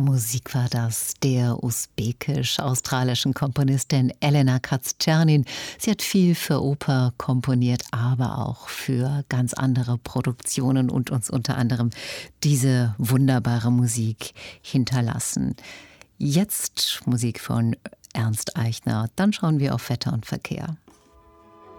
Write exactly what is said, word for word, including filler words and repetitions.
Musik war das der usbekisch-australischen Komponistin Elena Katzernin. Sie hat viel für Oper komponiert, aber auch für ganz andere Produktionen und uns unter anderem diese wunderbare Musik hinterlassen. Jetzt Musik von Ernst Eichner, dann schauen wir auf Wetter und Verkehr.